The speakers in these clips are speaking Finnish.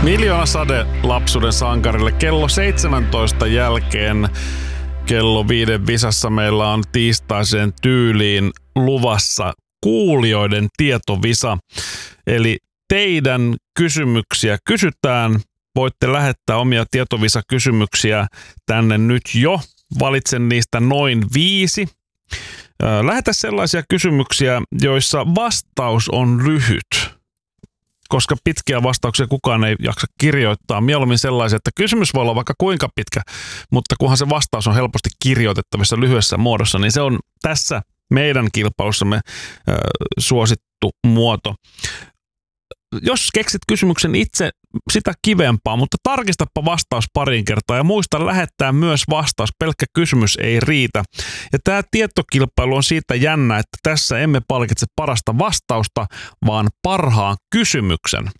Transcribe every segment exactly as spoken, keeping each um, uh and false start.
Miljoona sade lapsuuden sankarille. Kello seitsemäntoista jälkeen kello viiden visassa meillä on tiistaiseen tyyliin luvassa kuulijoiden tietovisa. Eli teidän kysymyksiä kysytään. Voitte lähettää omia tietovisa-kysymyksiä tänne nyt jo. Valitsen niistä noin viisi. Lähetä sellaisia kysymyksiä, joissa vastaus on lyhyt, koska pitkiä vastauksia kukaan ei jaksa kirjoittaa. Mieluummin sellaisia, että kysymys voi olla vaikka kuinka pitkä, mutta kunhan se vastaus on helposti kirjoitettavissa lyhyessä muodossa, niin se on tässä meidän kilpailussamme äh, suosittu muoto. Jos keksit kysymyksen itse, sitä kivempaa, mutta tarkistapa vastaus pariin kertaa ja muista lähettää myös vastaus. Pelkkä kysymys ei riitä. Ja tämä tietokilpailu on siitä jännä, että tässä emme palkitse parasta vastausta, vaan parhaan kysymyksen.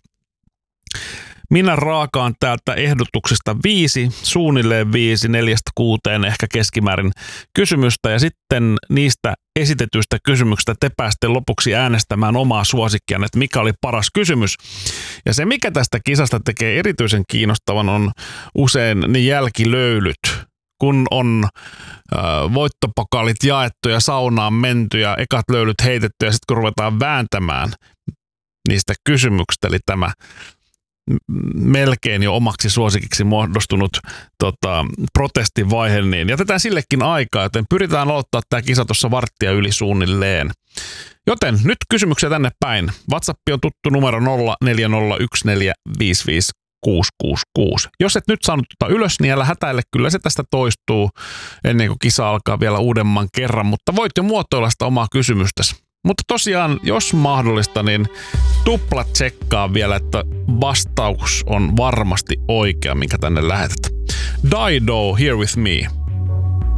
Minä raakaan täältä ehdotuksesta viisi, suunnilleen viisi, neljästä kuuteen ehkä keskimäärin kysymystä ja sitten niistä esitetyistä kysymyksistä te pääsette lopuksi äänestämään omaa suosikkianne, että mikä oli paras kysymys. Ja se, mikä tästä kisasta tekee erityisen kiinnostavan, on usein ne jälkilöylyt, kun on äh, voittopokaalit jaettu ja saunaan menty ja ekat löylyt heitetty ja sitten kun ruvetaan vääntämään niistä kysymyksistä, eli tämä melkein jo omaksi suosikiksi muodostunut tota, protestivaihe, niin jätetään sillekin aikaa, joten pyritään aloittaa tämä kisa tuossa varttia yli suunnilleen. Joten nyt kysymyksiä tänne päin. WhatsApp on tuttu numero nolla neljä nolla yksi neljä viisi viisi kuusi kuusi kuusi. Jos et nyt saanut tuota ylös, niin älä hätäile, kyllä se tästä toistuu ennen kuin kisa alkaa vielä uudemman kerran, mutta voit jo muotoilla sitä omaa kysymystäsi. Mutta tosiaan, jos mahdollista, niin tupla tsekkaa vielä, että vastaus on varmasti oikea, minkä tänne lähetät. Dido, Here With Me.